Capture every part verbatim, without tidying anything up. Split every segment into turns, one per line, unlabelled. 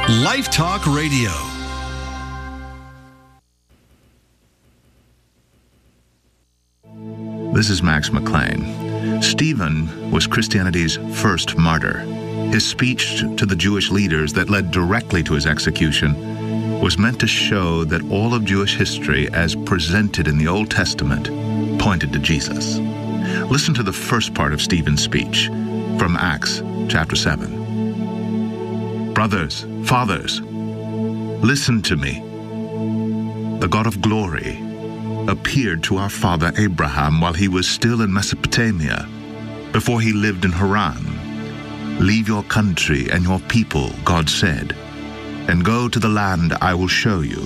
Life Talk Radio.
This is Max McLean. Stephen was Christianity's first martyr. His speech to the Jewish leaders that led directly to his execution was meant to show that all of Jewish history, as presented in the Old Testament, pointed to Jesus. Listen to the first part of Stephen's speech from Acts chapter seven. Brothers, fathers, listen to me. The God of glory appeared to our father Abraham while he was still in Mesopotamia, before he lived in Haran. Leave your country and your people, God said, and go to the land I will show you.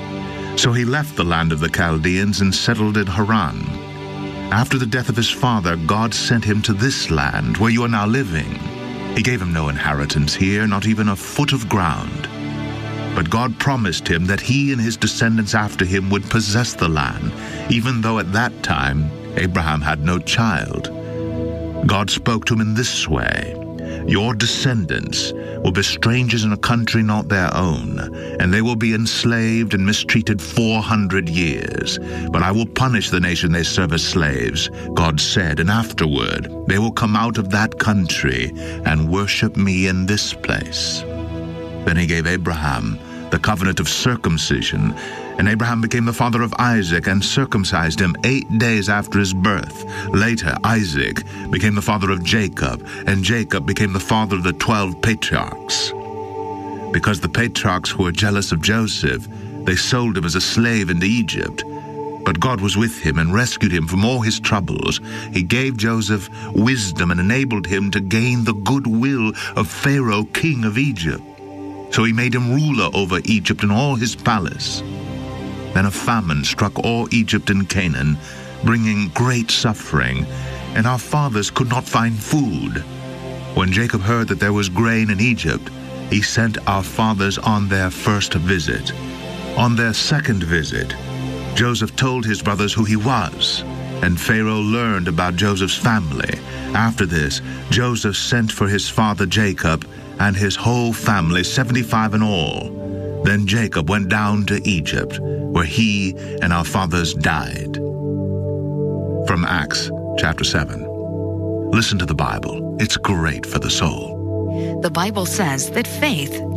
So he left the land of the Chaldeans and settled in Haran. After the death of his father, God sent him to this land where you are now living. He gave him no inheritance here, not even a foot of ground. But God promised him that he and his descendants after him would possess the land, even though at that time Abraham had no child. God spoke to him in this way: your descendants will be strangers in a country not their own, and they will be enslaved and mistreated four hundred years. But I will punish the nation they serve as slaves, God said, and afterward they will come out of that country and worship me in this place. Then he gave Abraham the covenant of circumcision, and Abraham became the father of Isaac and circumcised him eight days after his birth. Later, Isaac became the father of Jacob, and Jacob became the father of the twelve patriarchs. Because the patriarchs who were jealous of Joseph, they sold him as a slave into Egypt. But God was with him and rescued him from all his troubles. He gave Joseph wisdom and enabled him to gain the goodwill of Pharaoh, king of Egypt. So he made him ruler over Egypt and all his palace. Then a famine struck all Egypt and Canaan, bringing great suffering, and our fathers could not find food. When Jacob heard that there was grain in Egypt, he sent our fathers on their first visit. On their second visit, Joseph told his brothers who he was, and Pharaoh learned about Joseph's family. After this, Joseph sent for his father Jacob and his whole family, seventy-five in all. Then Jacob went down to Egypt, where he and our fathers died. From Acts chapter seven. Listen to the Bible. It's great for the soul.
The Bible says that faith